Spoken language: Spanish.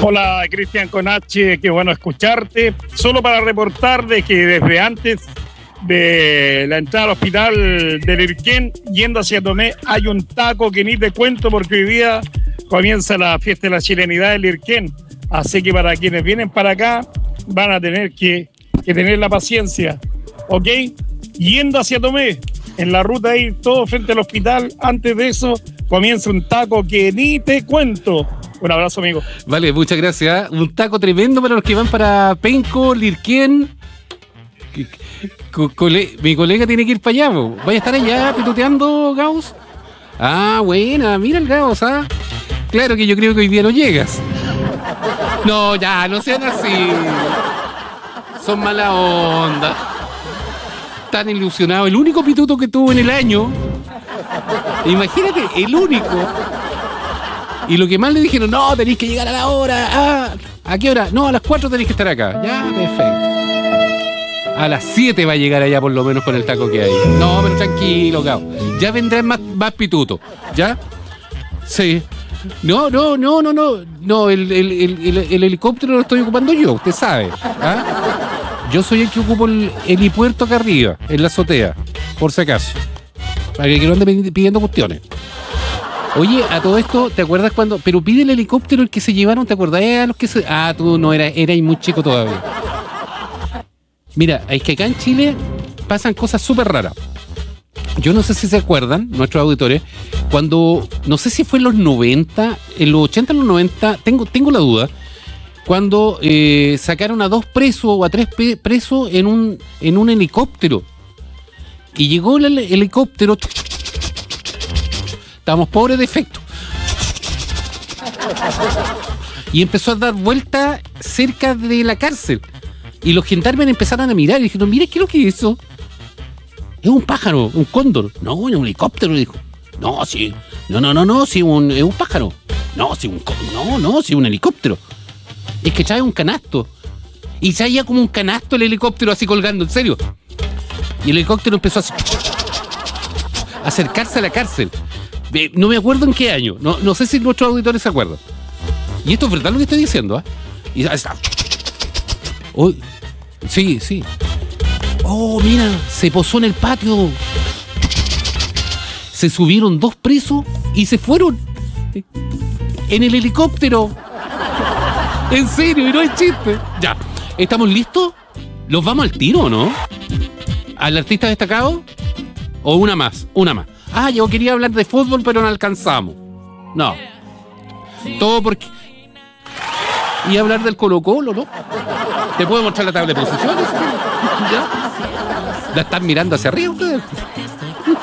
Hola, Cristian con H, qué bueno escucharte. Solo para reportar de que desde antes de la entrada al hospital del Irquén, yendo hacia Tomé, hay un taco que ni te cuento porque hoy día comienza la fiesta de la chilenidad del Irquén. Así que para quienes vienen para acá, van a tener que tener la paciencia, ¿ok? Yendo hacia Tomé, en la ruta ahí, todo frente al hospital, antes de eso, comienza un taco que ni te cuento. Un abrazo, amigo. Vale, muchas gracias. Un taco tremendo para los que van para Penco, Lirquén. Mi colega tiene que ir para allá. ¿Vaya a estar allá pituteando, Gauss? Ah, buena, mira el Gauss, ¿ah? Claro que yo creo que hoy día no llegas. No, ya, no sean así. Son mala onda. Tan ilusionado. El único pituto que tuvo en el año. Imagínate, el único. Y lo que más le dijeron, no, tenéis que llegar a la hora. Ah, ¿a qué hora? No, a las 4 tenéis que estar acá. Ya, perfecto. A las 7 va a llegar allá por lo menos con el taco que hay. No, pero tranquilo, Gao. Ya vendrán más pitutos. ¿Ya? Sí. No. No, el helicóptero lo estoy ocupando yo, usted sabe. ¿Ah? Yo soy el que ocupo el helipuerto acá arriba, en la azotea. Por si acaso. Para que no ande pidiendo cuestiones. Oye, a todo esto, ¿te acuerdas cuando? Pero pide el helicóptero el que se llevaron, ¿te acordás a los que se...? Ah, tú no eras muy chico todavía. Mira, es que acá en Chile pasan cosas súper raras. Yo no sé si se acuerdan, nuestros auditores, cuando, no sé si fue en los 90, en los 80, en los 90, tengo la duda, cuando sacaron a 2 presos o a 3 presos en un helicóptero. Y llegó el helicóptero... Estábamos pobres de efecto. Y empezó a dar vueltas cerca de la cárcel. Y los gendarmes empezaron a mirar y dijeron, mire, ¿qué es lo que es eso? Es un pájaro, un cóndor. No, es un helicóptero, dijo. No, sí. No, sí, es un pájaro. No, sí, sí, un helicóptero. Es que trae un canasto. Y traía como un canasto el helicóptero así colgando, en serio. Y el helicóptero empezó a acercarse a la cárcel. No me acuerdo en qué año. No sé si nuestros auditores se acuerdan. Y esto es verdad lo que estoy diciendo, ¿eh? Y está. Oh, sí. Oh, mira, se posó en el patio. Se subieron 2 presos y se fueron en el helicóptero. En serio, y no es chiste. Ya, ¿estamos listos? ¿Los vamos al tiro o no? ¿Al artista destacado? ¿O una más? Ah, yo quería hablar de fútbol, pero no alcanzamos. No. Todo porque... Y hablar del Colo-Colo, ¿no? ¿Te puedo mostrar la tabla de posiciones? ¿Ya? ¿La están mirando hacia arriba ustedes?